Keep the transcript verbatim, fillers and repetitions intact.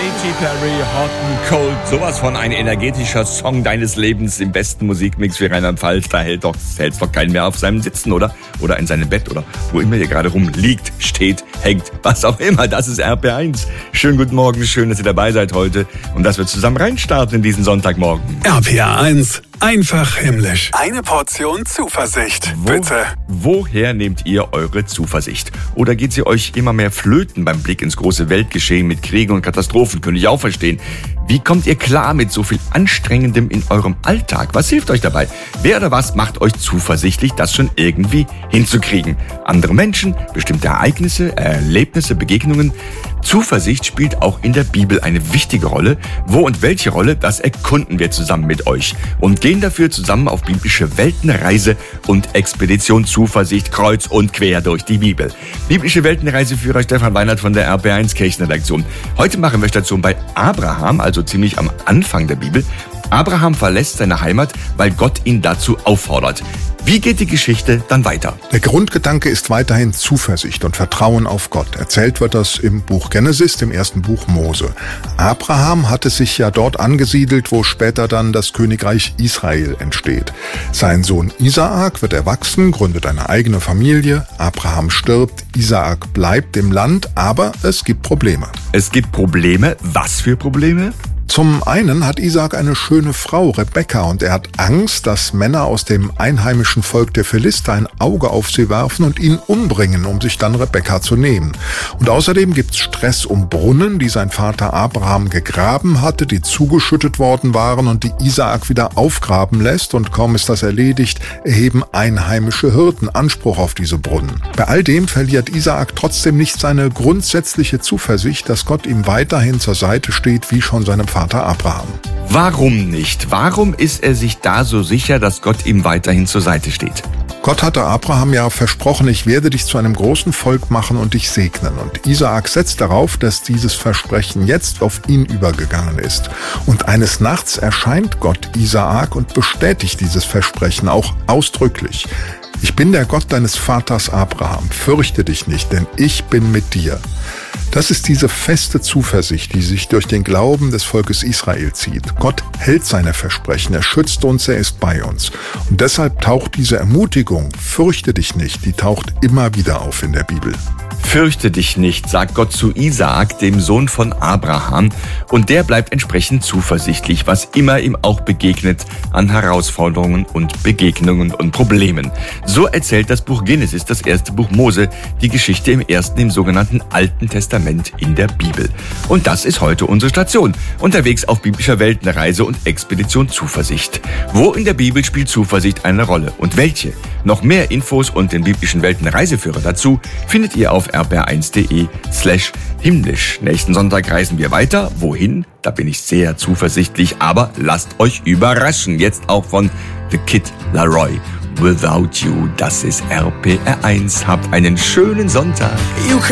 Katy Perry, Hot and Cold, sowas von ein energetischer Song deines Lebens im besten Musikmix für Rheinland-Pfalz. Da hält doch, hält's doch keinen mehr auf seinem Sitzen, oder? Oder in seinem Bett, oder wo immer ihr gerade rumliegt, steht, hängt, was auch immer. Das ist R P eins. Schönen guten Morgen, schön, dass ihr dabei seid heute und dass wir zusammen reinstarten in diesen Sonntagmorgen. R P eins, einfach himmlisch. Eine Portion Zuversicht, Wo, bitte. Woher nehmt ihr eure Zuversicht? Oder geht sie euch immer mehr flöten beim Blick ins große Weltgeschehen mit Kriegen und Katastrophen? Könnte ich auch verstehen. Wie kommt ihr klar mit so viel Anstrengendem in eurem Alltag? Was hilft euch dabei? Wer oder was macht euch zuversichtlich, das schon irgendwie hinzukriegen? Andere Menschen, bestimmte Ereignisse, Erlebnisse, Begegnungen? Zuversicht spielt auch in der Bibel eine wichtige Rolle. Wo und welche Rolle, das erkunden wir zusammen mit euch und gehen dafür zusammen auf biblische Weltenreise und Expedition Zuversicht kreuz und quer durch die Bibel. Biblische Weltenreiseführer Stefan Weinert von der R P eins Kirchenredaktion. Heute machen wir Station bei Abraham, also ziemlich am Anfang der Bibel. Abraham verlässt seine Heimat, weil Gott ihn dazu auffordert. Wie geht die Geschichte dann weiter? Der Grundgedanke ist weiterhin Zuversicht und Vertrauen auf Gott. Erzählt wird das im Buch Genesis, dem ersten Buch Mose. Abraham hatte sich ja dort angesiedelt, wo später dann das Königreich Israel entsteht. Sein Sohn Isaak wird erwachsen, gründet eine eigene Familie. Abraham stirbt, Isaak bleibt im Land, aber es gibt Probleme. Es gibt Probleme? Was für Probleme? Zum einen hat Isaak eine schöne Frau, Rebekka, und er hat Angst, dass Männer aus dem einheimischen Volk der Philister ein Auge auf sie werfen und ihn umbringen, um sich dann Rebekka zu nehmen. Und außerdem gibt's Stress um Brunnen, die sein Vater Abraham gegraben hatte, die zugeschüttet worden waren und die Isaak wieder aufgraben lässt. Und kaum ist das erledigt, erheben einheimische Hirten Anspruch auf diese Brunnen. Bei all dem verliert Isaak trotzdem nicht seine grundsätzliche Zuversicht, dass Gott ihm weiterhin zur Seite steht, wie schon seinem Vater Abraham. Warum nicht? Warum ist er sich da so sicher, dass Gott ihm weiterhin zur Seite steht? Gott hatte Abraham ja versprochen, ich werde dich zu einem großen Volk machen und dich segnen. Und Isaak setzt darauf, dass dieses Versprechen jetzt auf ihn übergegangen ist. Und eines Nachts erscheint Gott Isaak und bestätigt dieses Versprechen auch ausdrücklich. Ich bin der Gott deines Vaters Abraham, fürchte dich nicht, denn ich bin mit dir. Das ist diese feste Zuversicht, die sich durch den Glauben des Volkes Israel zieht. Gott hält seine Versprechen, er schützt uns, er ist bei uns. Und deshalb taucht diese Ermutigung, fürchte dich nicht, die taucht immer wieder auf in der Bibel. Fürchte dich nicht, sagt Gott zu Isaak, dem Sohn von Abraham, und der bleibt entsprechend zuversichtlich, was immer ihm auch begegnet an Herausforderungen und Begegnungen und Problemen. So erzählt das Buch Genesis, das erste Buch Mose, die Geschichte im ersten, im sogenannten Alten Testament in der Bibel. Und das ist heute unsere Station, unterwegs auf biblischer Weltenreise und Expedition Zuversicht. Wo in der Bibel spielt Zuversicht eine Rolle und welche? Noch mehr Infos und den biblischen Weltenreiseführer dazu findet ihr auf r p eins punkt d e slash himmlisch. Nächsten Sonntag reisen wir weiter. Wohin? Da bin ich sehr zuversichtlich, aber lasst euch überraschen. Jetzt auch von The Kid Laroi. Without You, das ist R P R eins. Habt einen schönen Sonntag.